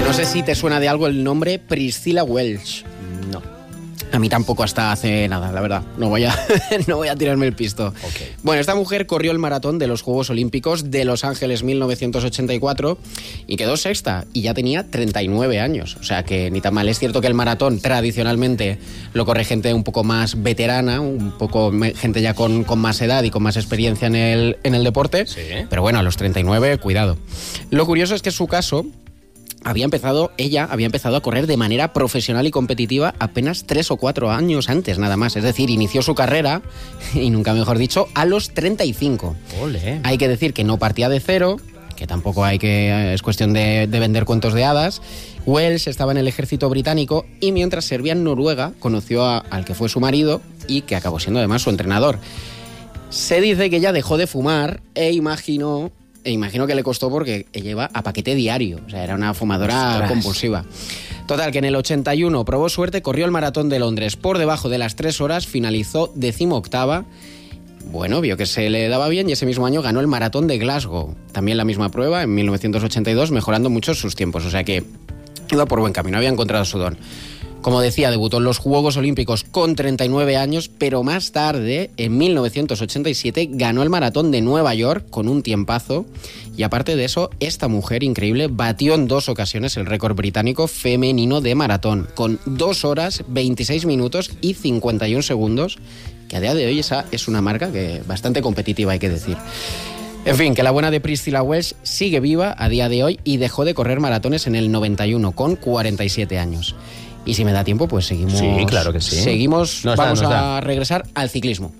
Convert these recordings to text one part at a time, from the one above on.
No sé si te suena de algo el nombre Priscilla Welch. No. A mí tampoco hasta hace nada, la verdad. No voy a tirarme el pisto. Okay. Bueno, esta mujer corrió el maratón de los Juegos Olímpicos de Los Ángeles 1984 y quedó sexta y ya tenía 39 años. O sea que ni tan mal. Es cierto que el maratón tradicionalmente lo corre gente un poco más veterana, un poco gente ya con más edad y con más experiencia en el deporte. Sí. Pero bueno, a los 39, cuidado. Lo curioso es que en su caso... ella había empezado a correr de manera profesional y competitiva apenas 3 o 4 años antes, nada más. Es decir, inició su carrera, y nunca mejor dicho, a los 35. Ole. Hay que decir que no partía de cero, que tampoco es cuestión de vender cuentos de hadas. Welch estaba en el ejército británico y mientras servía en Noruega conoció al que fue su marido y que acabó siendo además su entrenador. Se dice que ella dejó de fumar e imagino que le costó porque ella iba a paquete diario. O sea, era una fumadora compulsiva. Total, que en el 81 probó suerte, corrió el maratón de Londres por debajo de las 3 horas, finalizó 18ª. Bueno, vio que se le daba bien y ese mismo año ganó el maratón de Glasgow. También la misma prueba, en 1982, mejorando mucho sus tiempos. O sea que iba por buen camino, había encontrado su don. Como decía, debutó en los Juegos Olímpicos con 39 años, pero más tarde, en 1987, ganó el maratón de Nueva York con un tiempazo. Y aparte de eso, esta mujer increíble batió en 2 ocasiones el récord británico femenino de maratón, con 2 horas, 26 minutos y 51 segundos, que a día de hoy esa es una marca que bastante competitiva, hay que decir. En fin, que la buena de Priscilla Welch sigue viva a día de hoy y dejó de correr maratones en el 91, con 47 años. Y si me da tiempo, pues seguimos. Sí, claro que sí. Seguimos, vamos a regresar al ciclismo.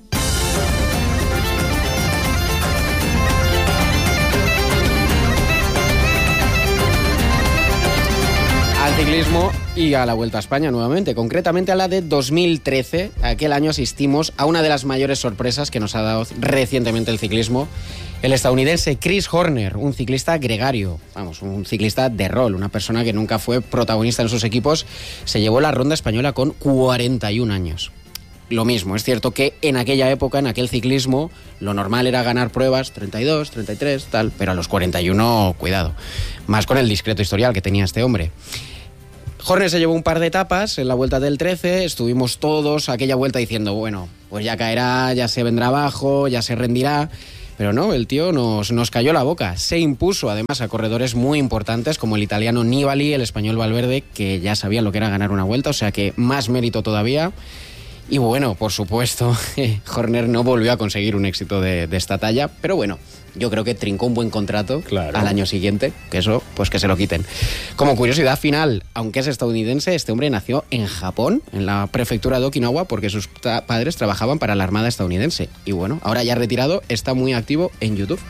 Al ciclismo y a la Vuelta a España nuevamente, concretamente a la de 2013. Aquel año asistimos a una de las mayores sorpresas que nos ha dado recientemente el ciclismo. El estadounidense Chris Horner, un ciclista gregario, un ciclista de rol, una persona que nunca fue protagonista en sus equipos, se llevó la ronda española con 41 años. Lo mismo, es cierto que en aquella época, en aquel ciclismo, lo normal era ganar pruebas 32, 33, tal, pero a los 41, cuidado, más con el discreto historial que tenía este hombre. Horner se llevó un par de etapas en la Vuelta del 13, estuvimos todos aquella vuelta diciendo, bueno, pues ya caerá, ya se vendrá abajo, ya se rendirá. Pero no, el tío nos cayó la boca. Se impuso además a corredores muy importantes como el italiano Nibali, el español Valverde, que ya sabían lo que era ganar una vuelta, o sea que más mérito todavía. Y bueno, por supuesto, Horner no volvió a conseguir un éxito de esta talla, pero bueno, yo creo que trincó un buen contrato al año siguiente, que eso, pues que se lo quiten. Como curiosidad final, aunque es estadounidense, este hombre nació en Japón, en la prefectura de Okinawa, porque sus padres trabajaban para la Armada estadounidense. Y bueno, ahora ya retirado, está muy activo en YouTube.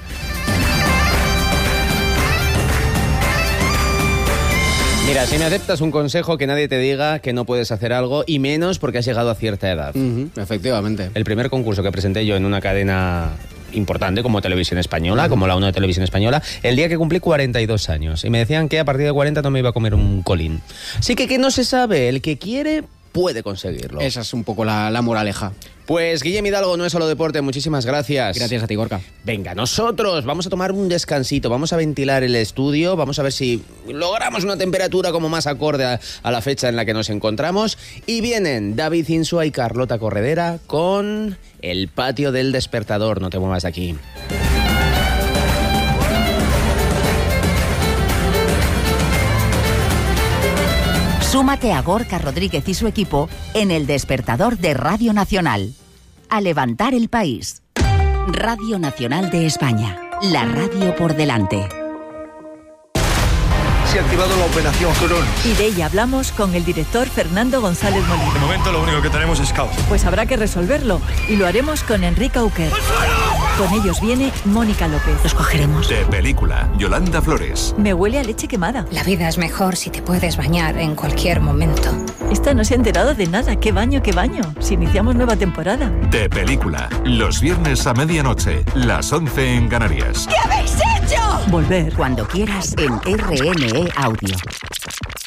Mira, si me aceptas un consejo, que nadie te diga que no puedes hacer algo, y menos porque has llegado a cierta edad. Efectivamente. El primer concurso que presenté yo en una cadena importante como Televisión Española, como la 1 de Televisión Española, el día que cumplí 42 años. Y me decían que a partir de 40 no me iba a comer un colín. Así que no se sabe, el que quiere puede conseguirlo. Esa es un poco la moraleja. Pues Guillem Hidalgo, No es solo deporte, muchísimas gracias. Gracias a ti, Gorka. Venga, nosotros vamos a tomar un descansito, vamos a ventilar el estudio, vamos a ver si logramos una temperatura como más acorde a la fecha en la que nos encontramos. Y vienen David Insua y Carlota Corredera con El Patio del Despertador. No te muevas de aquí. Súmate a Gorka Rodríguez y su equipo en El Despertador de Radio Nacional. A levantar el país. Radio Nacional de España. La radio por delante. Se ha activado la operación Crón. Y de ella hablamos con el director Fernando González Molina. De momento lo único que tenemos es caos. Pues habrá que resolverlo. Y lo haremos con Enrique Auquer. Con ellos viene Mónica López. Los cogeremos. De película, Yolanda Flores. Me huele a leche quemada. La vida es mejor si te puedes bañar en cualquier momento. Esta no se ha enterado de nada. ¿Qué baño, qué baño? Si iniciamos nueva temporada. De película, los viernes a medianoche, las 11 en Canarias. ¿Qué habéis hecho? Volver. Cuando quieras en RNE Audio.